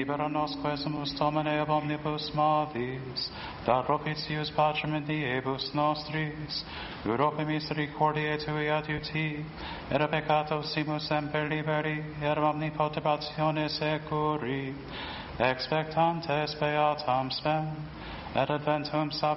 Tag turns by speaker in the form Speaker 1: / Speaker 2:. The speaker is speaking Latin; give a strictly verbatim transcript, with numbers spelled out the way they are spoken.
Speaker 1: libera nos quesumus domine ab omnibus malis, da propitius pacem in diebus nostris, Europe misericordiae tui adiuti, et a peccato simus semper liberi, et omni potebatione securi, expectantes beatam spem, et adventum